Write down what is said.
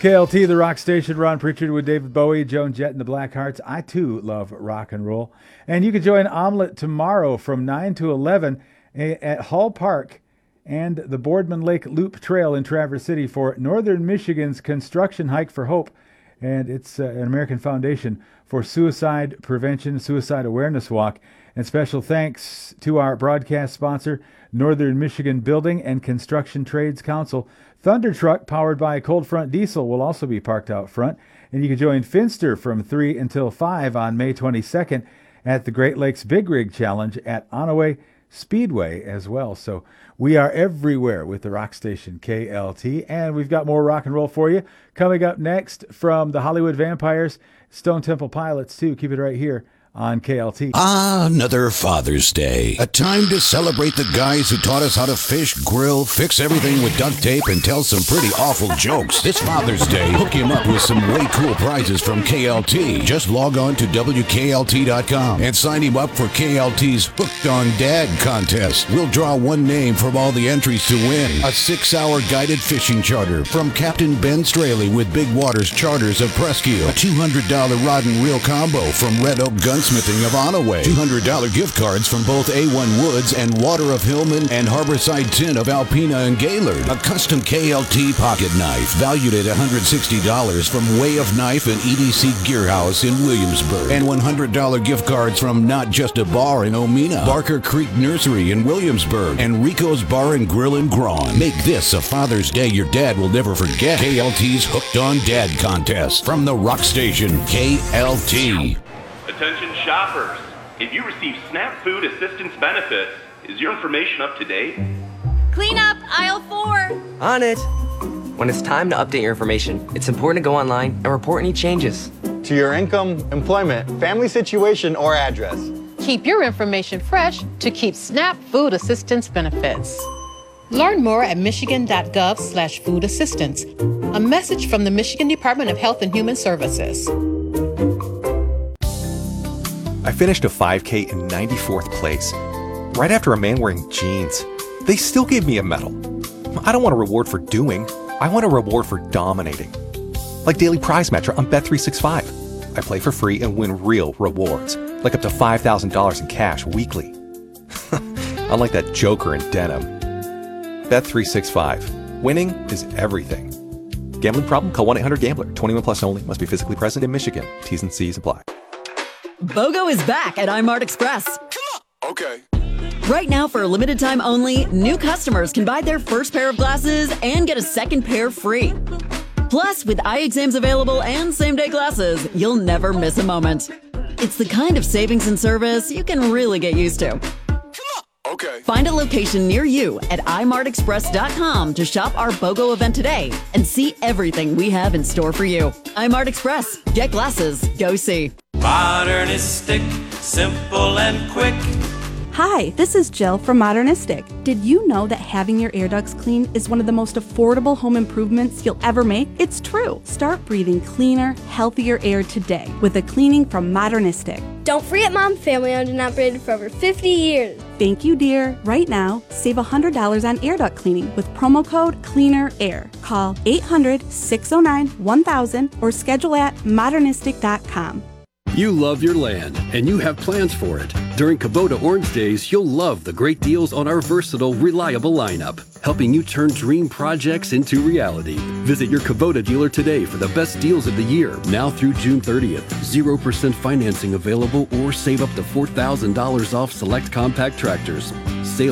KLT, the rock station. Ron Pritchard with David Bowie, Joan Jett and the Blackhearts. I, too, love rock and roll. And you can join Omelette tomorrow from 9 to 11 at Hall Park and the Boardman Lake Loop Trail in Traverse City for Northern Michigan's Construction Hike for Hope. And it's an American Foundation for Suicide Prevention, Suicide Awareness Walk. And special thanks to our broadcast sponsor, Northern Michigan Building and Construction Trades Council. Thunder Truck, powered by Cold Front Diesel, will also be parked out front. And you can join Finster from 3 until 5 on May 22nd at the Great Lakes Big Rig Challenge at Onaway Speedway as well. So we are everywhere with the rock station KLT. And we've got more rock and roll for you. Coming up next from the Hollywood Vampires, Stone Temple Pilots, too. Keep it right here on KLT. Another Father's Day. A time to celebrate the guys who taught us how to fish, grill, fix everything with duct tape, and tell some pretty awful jokes. This Father's Day, hook him up with some way cool prizes from KLT. Just log on to WKLT.com and sign him up for KLT's Hooked on Dad contest. We'll draw one name from all the entries to win a 6-hour guided fishing charter from Captain Ben Straley with Big Waters Charters of Presque, a $200 rod and reel combo from Red Oak Gunsmithing of Onaway, $200 gift cards from both A1 Woods and Water of Hillman and Harborside Tin of Alpena and Gaylord, a custom KLT pocket knife valued at $160 from Way of Knife and EDC Gearhouse in Williamsburg, and $100 gift cards from Not Just a Bar in Omena, Barker Creek Nursery in Williamsburg, and Rico's Bar and Grill in Grawn. Make this a Father's Day your dad will never forget. KLT's Hooked on Dad contest from the rock station KLT. Attention shoppers, if you receive SNAP Food Assistance benefits, is your information up to date? Clean up aisle 4. On it. When it's time to update your information, it's important to go online and report any changes. To your income, employment, family situation, or address. Keep your information fresh to keep SNAP Food Assistance benefits. Learn more at michigan.gov/food assistance. A message from the Michigan Department of Health and Human Services. I finished a 5K in 94th place, right after a man wearing jeans. They still gave me a medal. I don't want a reward for doing, I want a reward for dominating. Like Daily Prize Match on Bet365. I play for free and win real rewards, like up to $5,000 in cash weekly. Unlike that joker in denim. Bet365. Winning is everything. Gambling problem? Call 1-800-GAMBLER. 21 plus only. Must be physically present in Michigan. T's and C's apply. BOGO is back at iMart Express. Come on. Okay. Right now, for a limited time only, new customers can buy their first pair of glasses and get a second pair free. Plus, with eye exams available and same-day glasses, you'll never miss a moment. It's the kind of savings and service you can really get used to. Come on. Okay. Find a location near you at imartexpress.com to shop our BOGO event today and see everything we have in store for you. iMart Express. Get glasses. Go see. Modernistic, simple and quick. Hi, this is Jill from Modernistic. Did you know that having your air ducts clean is one of the most affordable home improvements you'll ever make? It's true. Start breathing cleaner, healthier air today with a cleaning from Modernistic. Don't forget Mom, family owned and operated for over 50 years. Thank you, dear. Right now, save $100 on air duct cleaning with promo code CLEANERAIR. Call 800-609-1000 or schedule at modernistic.com. You love your land, and you have plans for it. During Kubota Orange Days, you'll love the great deals on our versatile, reliable lineup, helping you turn dream projects into reality. Visit your Kubota dealer today for the best deals of the year, now through June 30th. 0% financing available or save up to $4,000 off select compact tractors. Sale